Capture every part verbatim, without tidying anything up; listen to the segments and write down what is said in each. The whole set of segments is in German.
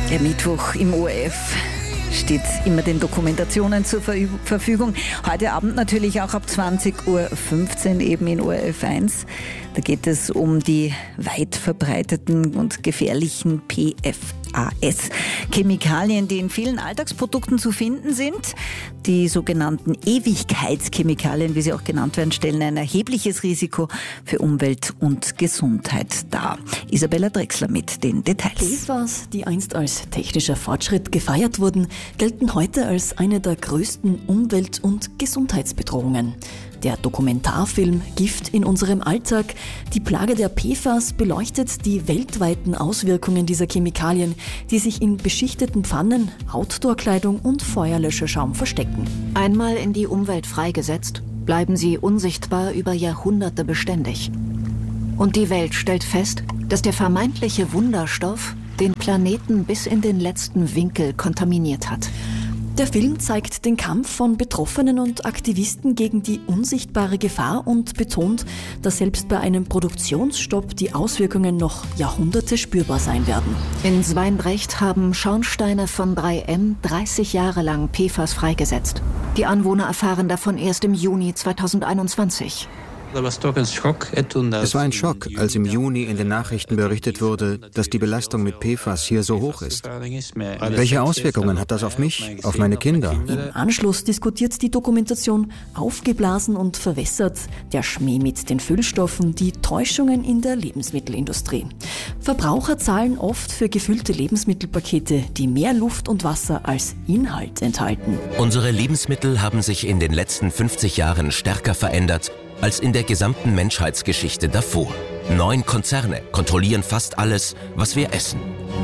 Der Mittwoch im O R F steht immer den Dokumentationen zur Verfügung. Heute Abend natürlich auch ab zwanzig Uhr fünfzehn eben in O R F eins. Da geht es um die weit verbreiteten und gefährlichen P F A S-Chemikalien, die in vielen Alltagsprodukten zu finden sind. Die sogenannten Ewigkeitschemikalien, wie sie auch genannt werden, stellen ein erhebliches Risiko für Umwelt und Gesundheit dar. Isabella Drechsler mit den Details. P F A S, die einst als technischer Fortschritt gefeiert wurden, gelten heute als eine der größten Umwelt- und Gesundheitsbedrohungen. Der Dokumentarfilm Gift in unserem Alltag, die Plage der P F A S, beleuchtet die weltweiten Auswirkungen dieser Chemikalien, die sich in beschichteten Pfannen, Outdoor-Kleidung und Feuerlöscherschaum verstecken. Einmal in die Umwelt freigesetzt, bleiben sie unsichtbar über Jahrhunderte beständig. Und die Welt stellt fest, dass der vermeintliche Wunderstoff den Planeten bis in den letzten Winkel kontaminiert hat. Der Film zeigt den Kampf von Betroffenen und Aktivisten gegen die unsichtbare Gefahr und betont, dass selbst bei einem Produktionsstopp die Auswirkungen noch Jahrhunderte spürbar sein werden. In Sweinbrecht haben Schornsteine von drei M dreißig Jahre lang P F A S freigesetzt. Die Anwohner erfahren davon erst im Juni zweitausendeinundzwanzig. Es war ein Schock, als im Juni in den Nachrichten berichtet wurde, dass die Belastung mit P F A S hier so hoch ist. Welche Auswirkungen hat das auf mich, auf meine Kinder? Im Anschluss diskutiert die Dokumentation Aufgeblasen und verwässert, der Schmäh mit den Füllstoffen, die Täuschungen in der Lebensmittelindustrie. Verbraucher zahlen oft für gefüllte Lebensmittelpakete, die mehr Luft und Wasser als Inhalt enthalten. Unsere Lebensmittel haben sich in den letzten fünfzig Jahren stärker verändert als in der gesamten Menschheitsgeschichte davor. Neun Konzerne kontrollieren fast alles, was wir essen.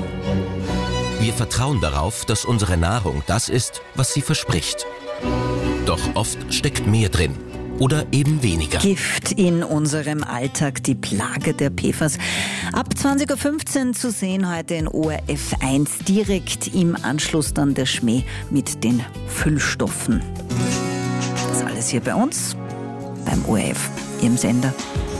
Wir vertrauen darauf, dass unsere Nahrung das ist, was sie verspricht. Doch oft steckt mehr drin. Oder eben weniger. Gift in unserem Alltag, die Plage der P F A S. Ab zwanzig Uhr fünfzehn zu sehen heute in O R F eins. Direkt im Anschluss dann der Schmäh mit den Füllstoffen. Das alles hier bei uns beim O R F, Ihrem Sender.